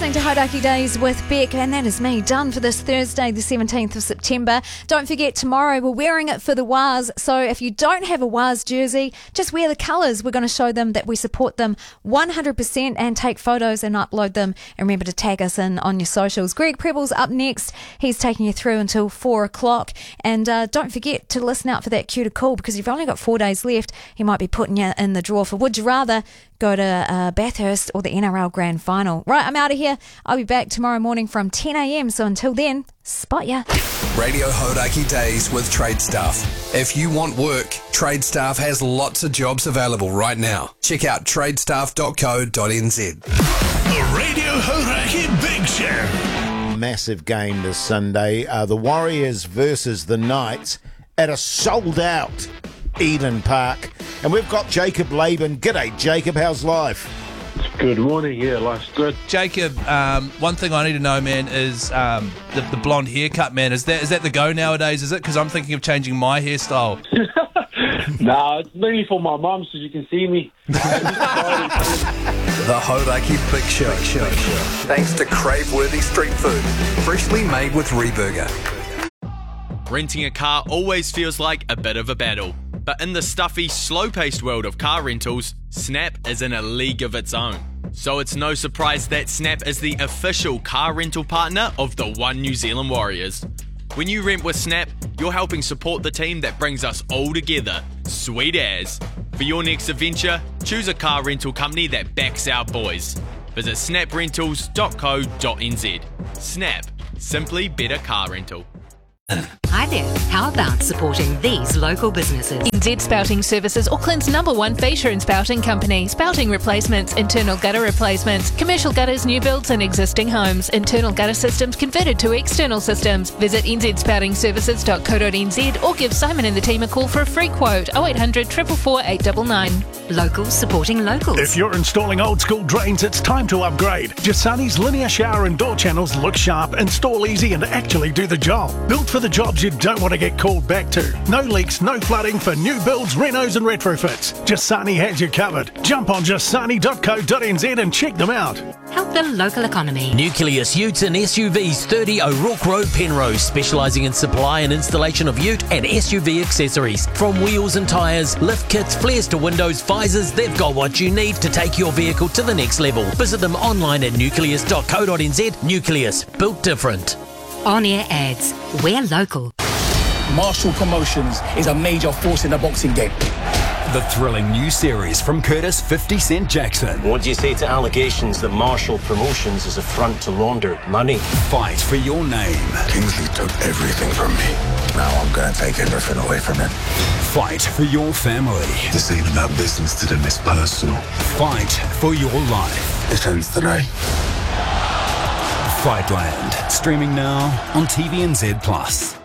listening to Hauraki Days with Beck, and that is me, done for this Thursday, the 17th of September. Don't forget, tomorrow we're wearing it for the Waz, so if you don't have a Waz jersey, just wear the colours. We're going to show them that we support them 100% and take photos and upload them. And remember to tag us in on your socials. Greg Prebble's up next. He's taking you through until 4 o'clock. And don't forget to listen out for that cue to call, because you've only got 4 days left. He might be putting you in the draw for Would You Rather go to Bathurst or the NRL Grand Final. Right, I'm out of here. I'll be back tomorrow morning from 10 a.m. So until then, spot ya. Radio Hauraki Days with Trade Staff. If you want work, Trade Staff has lots of jobs available right now. Check out tradestaff.co.nz. The Radio Hauraki Big Show. Massive game this Sunday. The Warriors versus the Knights at a sold-out Eden Park. And we've got Jacob Laban. G'day, Jacob. How's life? Good morning. Yeah, life's good. Jacob, one thing I need to know, man, is the blonde haircut, man. Is that the go nowadays, is it? Because I'm thinking of changing my hairstyle. Nah, it's mainly for my mum so you can see me. The Hauraki Big Show. Thanks to crave-worthy street food. Freshly made with Reburger. Renting a car always feels like a bit of a battle. But in the stuffy, slow-paced world of car rentals, Snap is in a league of its own. So it's no surprise that Snap is the official car rental partner of the One New Zealand Warriors. When you rent with Snap, you're helping support the team that brings us all together. Sweet as. For your next adventure, choose a car rental company that backs our boys. Visit snaprentals.co.nz. Snap. Simply better car rental. Hi there. How about supporting these local businesses? NZ Spouting Services, Auckland's #1 fascia and spouting company. Spouting replacements, internal gutter replacements, commercial gutters, new builds and existing homes, internal gutter systems converted to external systems. Visit nzspoutingservices.co.nz or give Simon and the team a call for a free quote. 0800 444 899. Local supporting locals. If you're installing old school drains, it's time to upgrade. Jasani's linear shower and door channels look sharp, install easy and actually do the job. Built for the jobs you don't want to get called back to. No leaks, no flooding for new builds, renos and retrofits. Jasani has you covered. Jump on jasani.co.nz and check them out. Help the local economy. Nucleus Utes and SUVs, 30 O'Rourke Road, Penrose, specialising in supply and installation of ute and SUV accessories. From wheels and tyres, lift kits, flares to windows, visors, they've got what you need to take your vehicle to the next level. Visit them online at nucleus.co.nz. Nucleus, built different. On-air ads. We're local. Marshall Promotions is a major force in the boxing game. The thrilling new series from Curtis 50 Cent Jackson. What do you say to allegations that Marshall Promotions is a front to launder money? Fight for your name. Kingsley took everything from me. Now I'm going to take everything away from him. Fight for your family. This ain't about business to them, it's personal. Fight for your life. It ends today. Fightland, streaming now on TVNZ+.